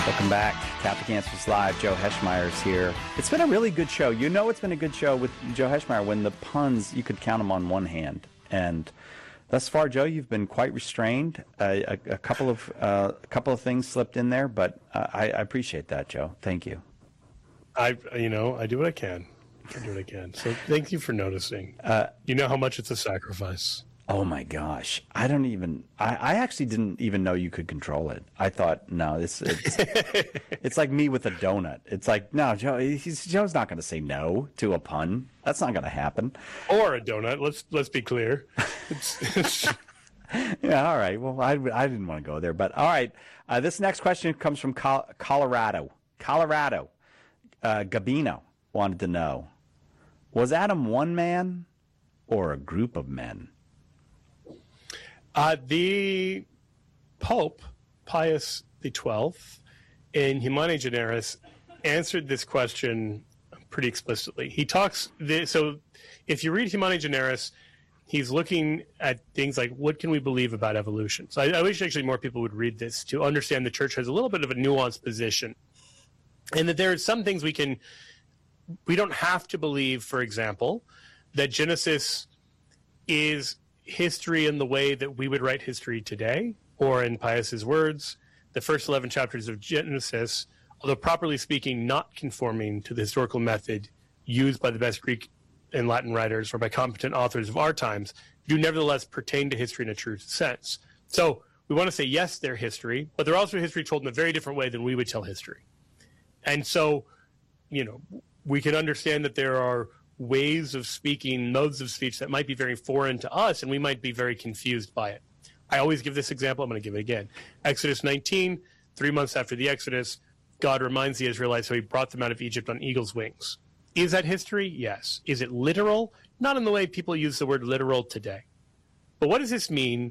Welcome back. Catholic Answers Live. Joe Heschmeyer's here. It's been a really good show. You know it's been a good show with Joe Heschmeyer when the puns, you could count them on one hand. And thus far, Joe, you've been quite restrained. A couple of things slipped in there, but I appreciate that, Joe. Thank you. I do what I can. So thank you for noticing. You know how much it's a sacrifice. Oh my gosh. I actually didn't even know you could control it. I thought, no, it's like me with a donut. It's like, no, Joe's not going to say no to a pun. That's not going to happen. Or a donut. Let's be clear. Yeah. All right. Well, I didn't want to go there, but all right. This next question comes from Colorado. Gabino wanted to know, was Adam one man or a group of men? The Pope, Pius XII, in Humani Generis, answered this question pretty explicitly. He talks, so if you read Humani Generis, he's looking at things like, what can we believe about evolution? So I wish actually more people would read this to understand the church has a little bit of a nuanced position. And that there are some things we don't have to believe, for example, that Genesis is history in the way that we would write history today, or in Pius's words, the first 11 chapters of Genesis, although properly speaking not conforming to the historical method used by the best Greek and Latin writers or by competent authors of our times, do nevertheless pertain to history in a true sense. So we want to say, yes, they're history, but they're also history told in a very different way than we would tell history. And so, we can understand that there are ways of speaking, modes of speech that might be very foreign to us, and we might be very confused by it. I always give this example. I'm going to give it again. Exodus 19, 3 months after the Exodus, God reminds the Israelites how he brought them out of Egypt on eagle's wings. Is that history? Yes. Is it literal? Not in the way people use the word literal today. But what does this mean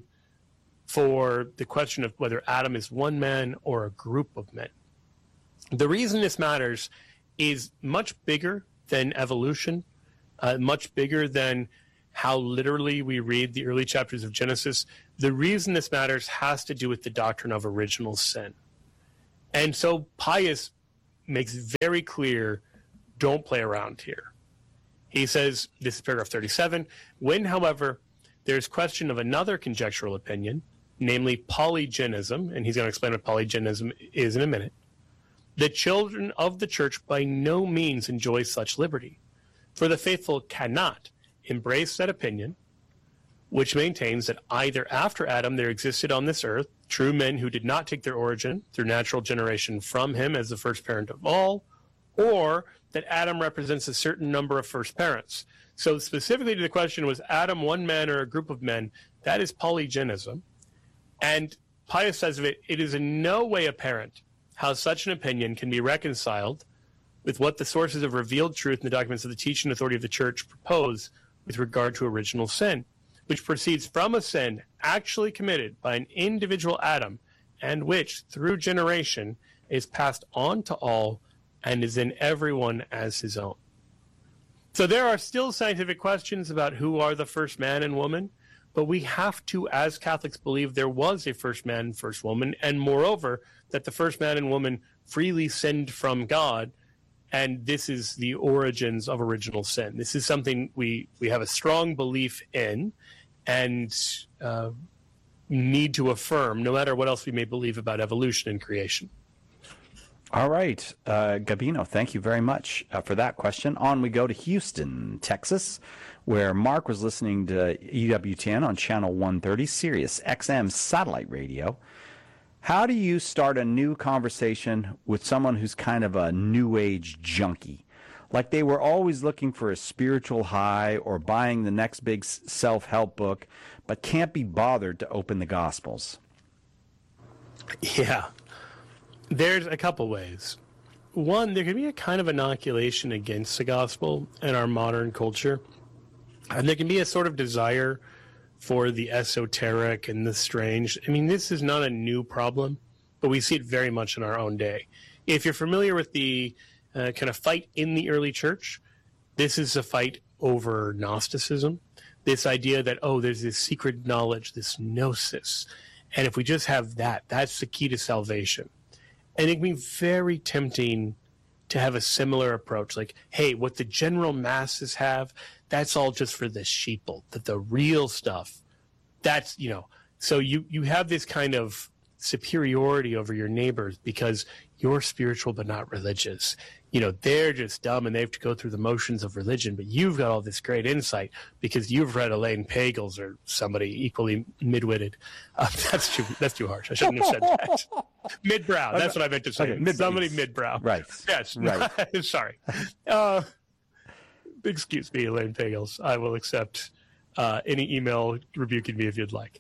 for the question of whether Adam is one man or a group of men? The reason this matters is much bigger than evolution, much bigger than how literally we read the early chapters of Genesis. The reason this matters has to do with the doctrine of original sin. And so Pius makes very clear, don't play around here. He says, this is paragraph 37, when, however, there's question of another conjectural opinion, namely polygenism, and he's going to explain what polygenism is in a minute, the children of the church by no means enjoy such liberty. For the faithful cannot embrace that opinion, which maintains that either after Adam there existed on this earth true men who did not take their origin through natural generation from him as the first parent of all, or that Adam represents a certain number of first parents. So specifically to the question, was Adam one man or a group of men? That is polygenism. And Pius says of it, it is in no way apparent how such an opinion can be reconciled with what the sources of revealed truth in the documents of the teaching authority of the church propose with regard to original sin, which proceeds from a sin actually committed by an individual Adam, and which, through generation, is passed on to all and is in everyone as his own. So there are still scientific questions about who are the first man and woman, but we have to, as Catholics, believe there was a first man, first woman, and moreover, that the first man and woman freely sinned from God, and this is the origins of original sin. This is something we have a strong belief in and need to affirm, no matter what else we may believe about evolution and creation. All right. Gabino, thank you very much for that question. On we go to Houston, Texas, where Mark was listening to EWTN on Channel 130, Sirius XM satellite radio. How do you start a new conversation with someone who's kind of a new age junkie? Like they were always looking for a spiritual high or buying the next big self-help book, but can't be bothered to open the Gospels. Yeah. There's a couple ways. One, there can be a kind of inoculation against the gospel in our modern culture. And there can be a sort of desire for the esoteric and the strange. I mean, this is not a new problem, but we see it very much in our own day. If you're familiar with the kind of fight in the early church, this is a fight over Gnosticism. This idea that, there's this secret knowledge, this gnosis. And if we just have that, that's the key to salvation. And it can be very tempting to have a similar approach. Like, hey, what the general masses have, that's all just for the sheeple. That the real stuff, that's, so you have this kind of superiority over your neighbors because you're spiritual but not religious. They're just dumb and they have to go through the motions of religion, but you've got all this great insight because you've read Elaine Pagels or somebody equally mid-witted. That's too harsh. I shouldn't have said that. Mid-brow. That's what I meant to say. Okay, somebody mid-brow. Right. Yes. Right. Sorry. Excuse me, Elaine Pagels. I will accept any email rebuking me if you'd like.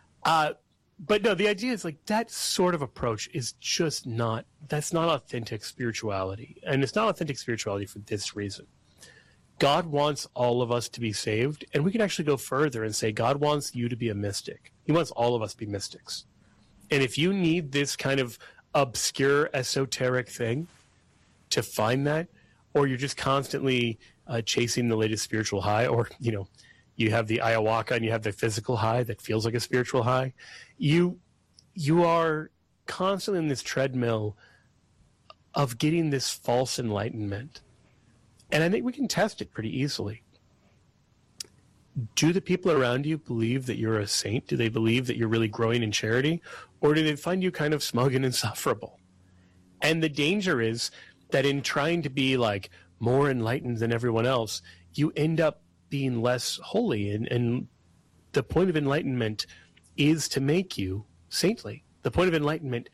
But no, the idea is like that sort of approach is just that's not authentic spirituality. And it's not authentic spirituality for this reason. God wants all of us to be saved. And we can actually go further and say God wants you to be a mystic. He wants all of us to be mystics. And if you need this kind of obscure, esoteric thing to find that, or you're just constantly chasing the latest spiritual high, or, you have the ayahuasca and you have the physical high that feels like a spiritual high, you are constantly in this treadmill of getting this false enlightenment. And I think we can test it pretty easily. Do the people around you believe that you're a saint? Do they believe that you're really growing in charity? Or do they find you kind of smug and insufferable? And the danger is that in trying to be like more enlightened than everyone else, you end up being less holy. And the point of enlightenment is to make you saintly. The point of enlightenment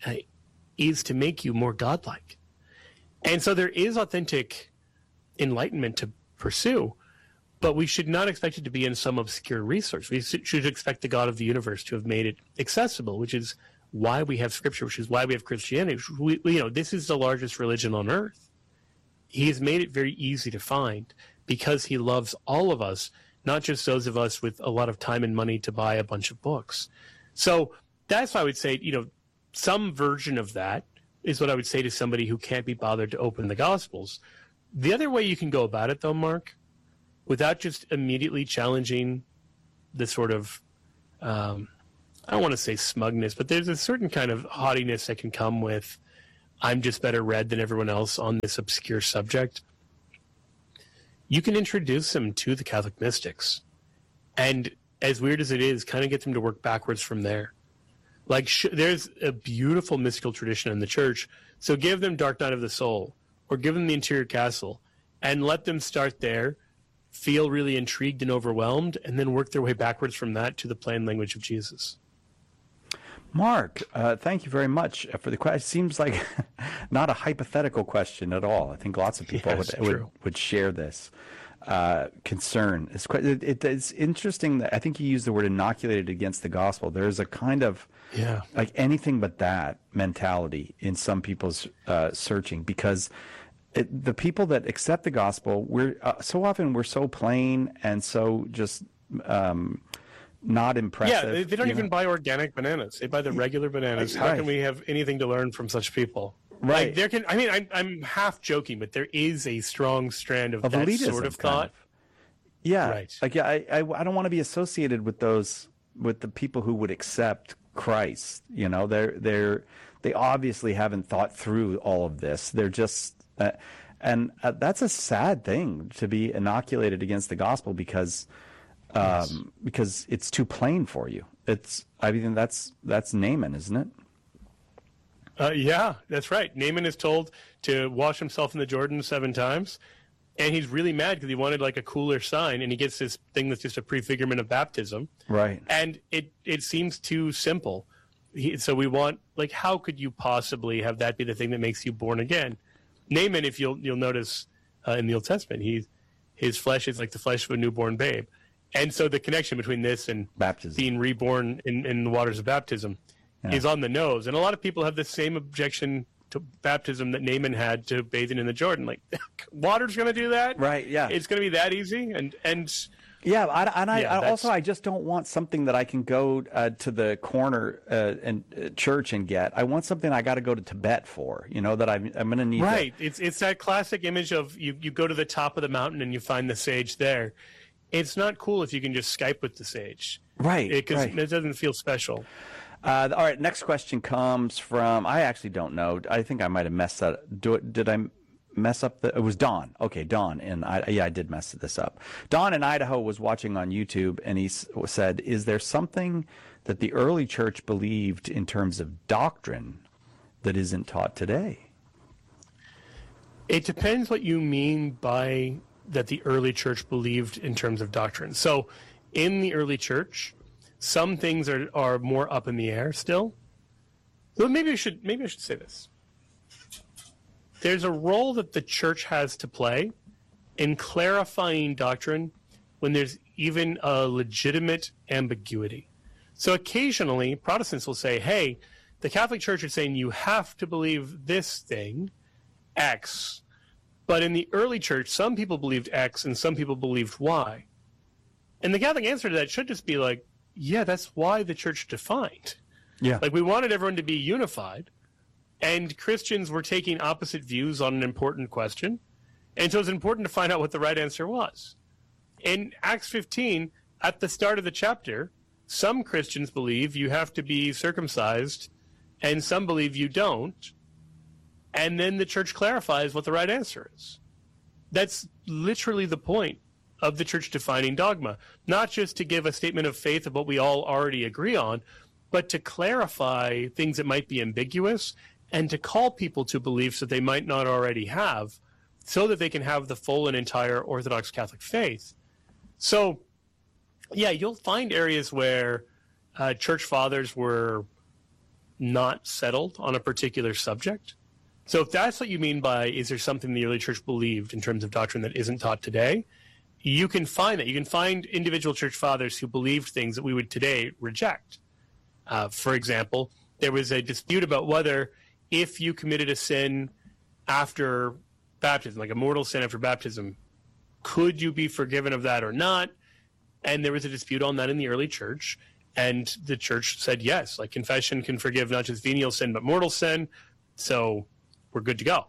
is to make you more godlike. And so there is authentic enlightenment to pursue, but we should not expect it to be in some obscure resource. We should expect the God of the universe to have made it accessible, which is why we have Scripture, which is why we have Christianity. This is the largest religion on earth. He has made it very easy to find because he loves all of us, not just those of us with a lot of time and money to buy a bunch of books. So that's why I would say, some version of that is what I would say to somebody who can't be bothered to open the Gospels. The other way you can go about it, though, Mark, without just immediately challenging the sort of, I don't want to say smugness, but there's a certain kind of haughtiness that can come with, I'm just better read than everyone else on this obscure subject. You can introduce them to the Catholic mystics. And as weird as it is, kind of get them to work backwards from there. Like, there's a beautiful mystical tradition in the church. So give them Dark Night of the Soul, or give them the Interior Castle, and let them start there, feel really intrigued and overwhelmed, and then work their way backwards from that to the plain language of Jesus. Mark, thank you very much for the question. It seems like not a hypothetical question at all. I think lots of people would share this concern. It's interesting that I think you used the word inoculated against the gospel. There's a kind of like anything but that mentality in some people's searching, because the people that accept the gospel, we're so plain and so just not impressive. Yeah, they don't even buy organic bananas. They buy the regular bananas. How can we have anything to learn from such people? Right. Like, I'm half joking, but there is a strong strand of that elitism, sort of thought. Yeah. Right. Like, I don't want to be associated with the people who would accept Christ. They obviously haven't thought through all of this. They're just, and that's a sad thing, to be inoculated against the gospel because it's too plain for you. That's Naaman, isn't it? Yeah, that's right. Naaman is told to wash himself in the Jordan 7 times, and he's really mad because he wanted like a cooler sign, and he gets this thing that's just a prefigurement of baptism. Right. And it seems too simple. So we want, like, how could you possibly have that be the thing that makes you born again? Naaman, if you'll notice in the Old Testament, his flesh is like the flesh of a newborn babe. And so the connection between this and baptism, being reborn in the waters of baptism, is on the nose. And a lot of people have the same objection to baptism that Naaman had to bathing in the Jordan. Like, water's going to do that? Right, yeah. It's going to be that easy? Yeah, I just don't want something that I can go to the corner and church and get. I want something I got to go to Tibet for, that I'm going to need. Right. It's that classic image of you go to the top of the mountain and you find the sage there. It's not cool if you can just Skype with the sage. Right. Because it doesn't feel special. All right, next question comes from, I actually don't know. I think I might have messed that. Did I mess up it was Don. Okay, Don. And I did mess this up. Don in Idaho was watching on YouTube, and he said, is there something that the early church believed in terms of doctrine that isn't taught today? It depends what you mean by that the early church believed in terms of doctrine. So in the early church, some things are more up in the air still. Well, maybe I should say this. There's a role that the church has to play in clarifying doctrine when there's even a legitimate ambiguity. So occasionally, Protestants will say, hey, the Catholic Church is saying you have to believe this thing, X. But in the early church, some people believed X and some people believed Y. And the Catholic answer to that should just be like, yeah, that's why the church defined. Yeah. Like, we wanted everyone to be unified, and Christians were taking opposite views on an important question. And so it was important to find out what the right answer was. In Acts 15, at the start of the chapter, some Christians believe you have to be circumcised, and some believe you don't. And then the church clarifies what the right answer is. That's literally the point of the church defining dogma, not just to give a statement of faith of what we all already agree on, but to clarify things that might be ambiguous and to call people to beliefs that they might not already have so that they can have the full and entire Orthodox Catholic faith. So, yeah, you'll find areas where church fathers were not settled on a particular subject. So if that's what you mean by, is there something the early church believed in terms of doctrine that isn't taught today, you can find that. You can find individual church fathers who believed things that we would today reject. For example, there was a dispute about whether if you committed a sin after baptism, like a mortal sin after baptism, could you be forgiven of that or not? And there was a dispute on that in the early church. And the church said yes, like confession can forgive not just venial sin, but mortal sin. So we're good to go.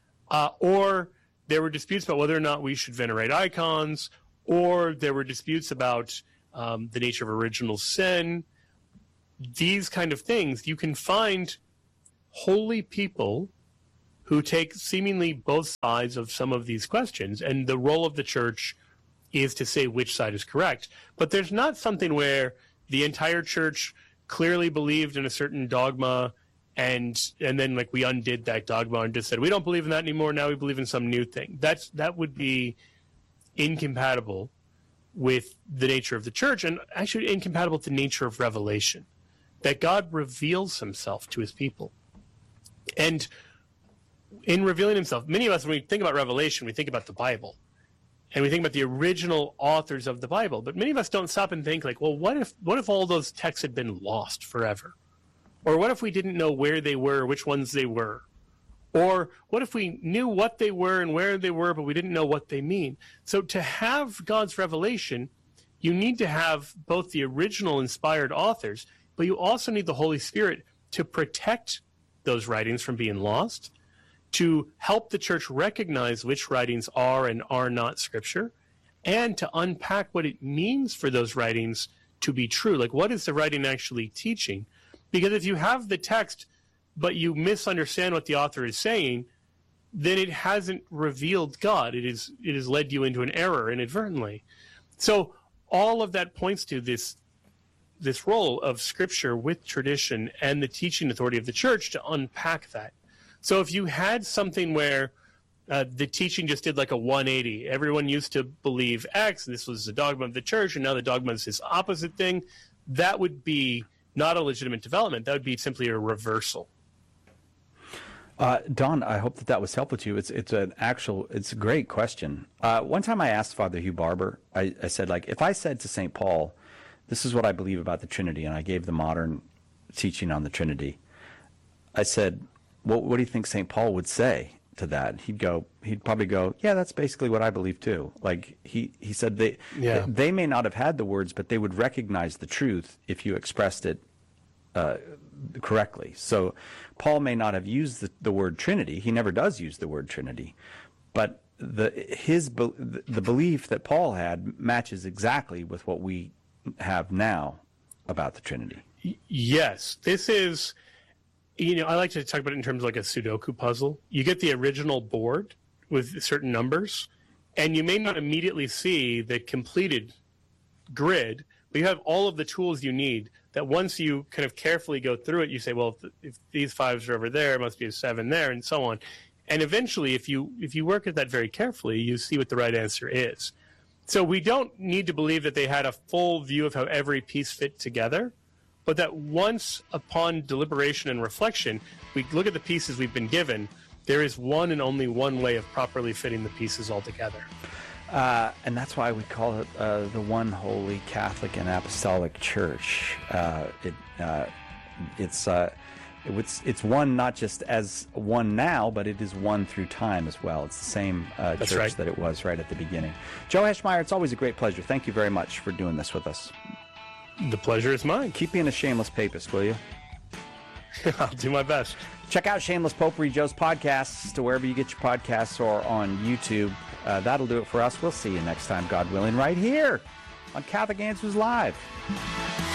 Or there were disputes about whether or not we should venerate icons, or there were disputes about the nature of original sin. These kind of things, you can find holy people who take seemingly both sides of some of these questions, and the role of the church is to say which side is correct. But there's not something where the entire church clearly believed in a certain dogma, and then like we undid that dogma and just said, we don't believe in that anymore, now we believe in some new thing. That would be incompatible with the nature of the church, and actually incompatible with the nature of revelation, that God reveals himself to his people. And in revealing himself, many of us, when we think about revelation, we think about the Bible, and we think about the original authors of the Bible. But many of us don't stop and think like, well, what if all those texts had been lost forever? Or what if we didn't know where they were, which ones they were? Or what if we knew what they were and where they were, but we didn't know what they mean? So to have God's revelation, you need to have both the original inspired authors, but you also need the Holy Spirit to protect those writings from being lost, to help the church recognize which writings are and are not Scripture, and to unpack what it means for those writings to be true. Like, what is the writing actually teaching? Because if you have the text, but you misunderstand what the author is saying, then it hasn't revealed God. It has led you into an error inadvertently. So all of that points to this role of Scripture with tradition and the teaching authority of the church to unpack that. So if you had something where the teaching just did like a 180, everyone used to believe X, and this was the dogma of the church, and now the dogma is this opposite thing, that would be not a legitimate development. That would be simply a reversal. Don, I hope that was helpful to you. It's a great question. One time I asked Father Hugh Barber, I said, like, if I said to St. Paul, this is what I believe about the Trinity, and I gave the modern teaching on the Trinity, I said, what do you think St. Paul would say to that? He'd probably go, yeah, that's basically what I believe too. Like he said they may not have had the words, but they would recognize the truth if you expressed it correctly. So Paul may not have used the word Trinity. He never does use the word Trinity, but the belief that Paul had matches exactly with what we have now about the Trinity. Yes, this is, I like to talk about it in terms of like a Sudoku puzzle. You get the original board with certain numbers, and you may not immediately see the completed grid, but you have all of the tools you need that once you kind of carefully go through it, you say, well, if these 5s are over there, it must be a 7 there, and so on. And eventually, if you work at that very carefully, you see what the right answer is. So we don't need to believe that they had a full view of how every piece fit together, but that once upon deliberation and reflection, we look at the pieces we've been given, there is one and only one way of properly fitting the pieces all together. And that's why we call it the One Holy Catholic and Apostolic Church. It's one not just as one now, but it is one through time as well. It's the same church right. that it was right at the beginning. Joe Heschmeyer, it's always a great pleasure. Thank you very much for doing this with us. The pleasure is mine. Keep being a shameless papist, will you? I'll do my best. Check out Shameless Popery, Joe's podcasts, to wherever you get your podcasts or on YouTube. That'll do it for us. We'll see you next time, God willing, right here on Catholic Answers Live.